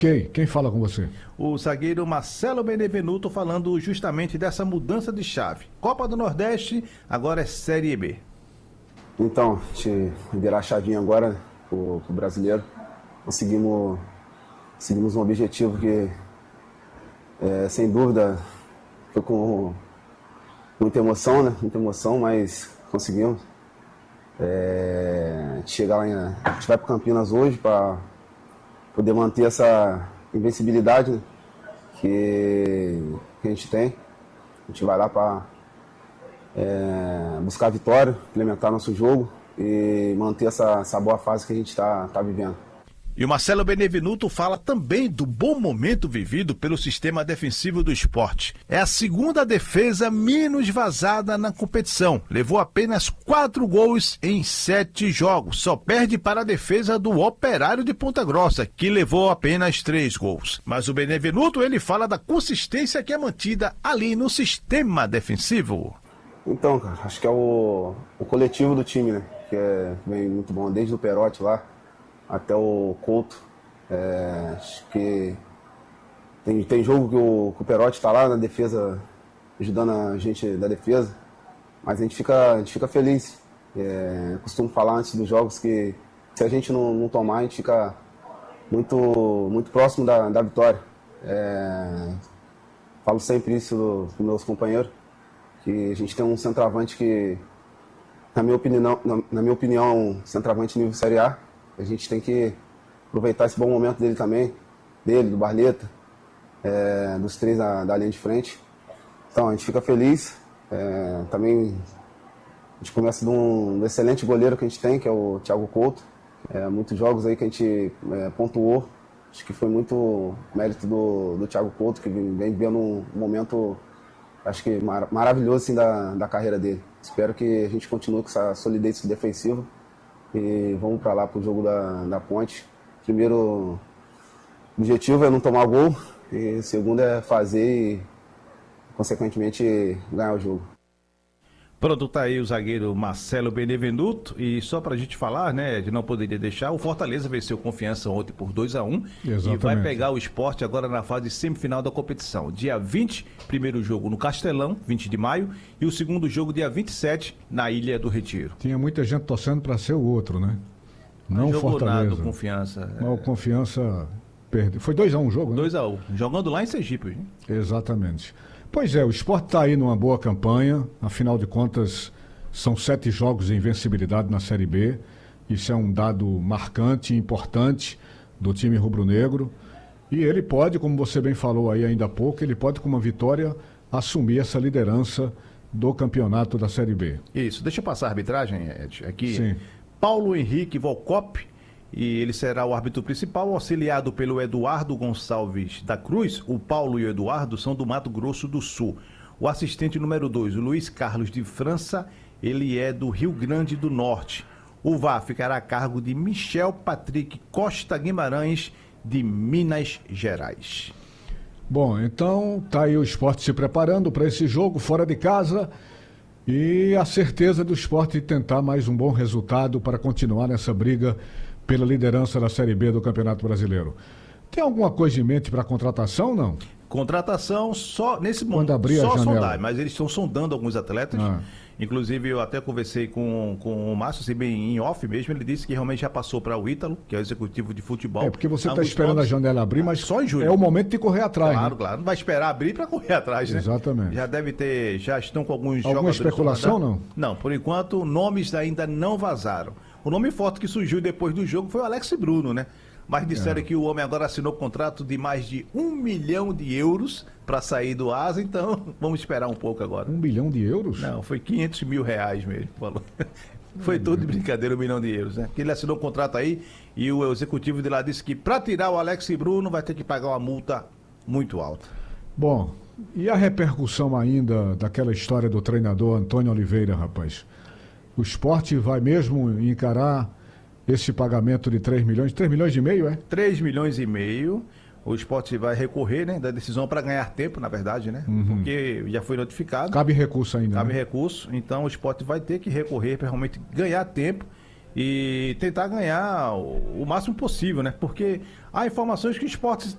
Quem fala com você? O zagueiro Marcelo Benevenuto falando justamente dessa mudança de chave. Copa do Nordeste, agora é Série B. Então, a gente virar a chavinha agora pro brasileiro. Seguimos um objetivo que, sem dúvida, foi com muita emoção, né? Muita emoção, mas conseguimos. A gente chega lá, a gente vai para Campinas hoje para poder manter essa invencibilidade, né, que a gente tem. A gente vai lá para buscar a vitória, implementar nosso jogo e manter essa boa fase que a gente está vivendo. E o Marcelo Benevenuto fala também do bom momento vivido pelo sistema defensivo do Sport. É a segunda defesa menos vazada na competição. Levou apenas 4 gols em 7 jogos. Só perde para a defesa do Operário de Ponta Grossa, que levou apenas 3 gols. Mas o Benevenuto, ele fala da consistência que é mantida ali no sistema defensivo. Então, cara, acho que é o coletivo do time, né? Que vem muito bom, desde o Perotti lá até o Couto. Acho que tem jogo que o Perotti está lá na defesa, ajudando a gente da defesa, mas a gente fica feliz. Costumo falar antes dos jogos que se a gente não tomar, a gente fica muito próximo da vitória. Falo sempre isso para meus companheiros, que a gente tem um centroavante que, na minha opinião, centroavante nível Série A. A gente tem que aproveitar esse bom momento dele também, do Barleta, dos 3 da linha de frente. Então, a gente fica feliz. Também a gente começa de um excelente goleiro que a gente tem, que é o Thiago Couto. Muitos jogos aí que a gente pontuou. Acho que foi muito mérito do Thiago Couto, que vem vivendo um momento, acho que maravilhoso assim, da carreira dele. Espero que a gente continue com essa solidez defensiva. E vamos para lá para o jogo da Ponte. Primeiro objetivo é não tomar gol, e o segundo é fazer e, consequentemente, ganhar o jogo. Pronto, tá aí o zagueiro Marcelo Benevenuto. E só pra gente falar, né, de não poderia deixar, o Fortaleza venceu Confiança ontem por 2-1. Exatamente. E vai pegar o Sport agora na fase semifinal da competição. Dia 20, primeiro jogo no Castelão, 20 de maio, e o segundo jogo dia 27, na Ilha do Retiro. Tinha muita gente torcendo para ser o outro, né? Não o Fortaleza. Nada, Confiança. Mas o Confiança perdeu. Foi 2-1 o jogo, né? 2-1, jogando lá em Sergipe. Hein? Exatamente. Pois é, o Sport está aí numa boa campanha, afinal de contas, são 7 jogos de invencibilidade na Série B. Isso é um dado marcante e importante do time rubro-negro. E ele pode, como você bem falou aí ainda há pouco, ele pode, com uma vitória, assumir essa liderança do campeonato da Série B. Isso, deixa eu passar a arbitragem, Ed, aqui. Sim. Paulo Henrique Volcop, e ele será o árbitro principal, auxiliado pelo Eduardo Gonçalves da Cruz. O Paulo e o Eduardo são do Mato Grosso do Sul. O assistente número 2, o Luiz Carlos de França, ele é do Rio Grande do Norte. O VAR ficará a cargo de Michel Patrick Costa Guimarães, de Minas Gerais. Bom, então tá aí o Sport se preparando para esse jogo fora de casa e a certeza do Sport de tentar mais um bom resultado para continuar nessa briga pela liderança da Série B do Campeonato Brasileiro. Tem alguma coisa em mente para contratação, não? Contratação só nesse momento. Quando abrir só a janela. sondar, mas eles estão sondando alguns atletas. Inclusive, eu até conversei com o Márcio, se bem em off mesmo, ele disse que realmente já passou para o Ítalo, que é o executivo de futebol. Porque você está esperando a janela abrir, mas só em julho. É o momento de correr atrás. Claro, né? claro. Não vai esperar abrir para correr atrás, né? Exatamente. Já estão com alguns Alguma jogadores. especulação, não? Não, por enquanto, nomes ainda não vazaram. O nome forte que surgiu depois do jogo foi o Alex Bruno, né? Mas disseram que o homem agora assinou contrato de mais de 1 milhão de euros para sair do Asa, então vamos esperar um pouco agora. 1 bilhão de euros? Não, foi 500 mil reais mesmo, falou. Foi tudo de brincadeira, 1 milhão de euros, né? Que ele assinou um contrato aí e o executivo de lá disse que para tirar o Alex Bruno vai ter que pagar uma multa muito alta. Bom, e a repercussão ainda daquela história do treinador Antônio Oliveira, rapaz? O Sport vai mesmo encarar esse pagamento de 3 milhões, 3 milhões e meio, é? 3 milhões e meio. O Sport vai recorrer, né, da decisão para ganhar tempo, na verdade, né? Porque já foi notificado. Cabe recurso ainda. Cabe né? recurso. Então o Sport vai ter que recorrer para realmente ganhar tempo e tentar ganhar o máximo possível, né? Porque há informações que o Sport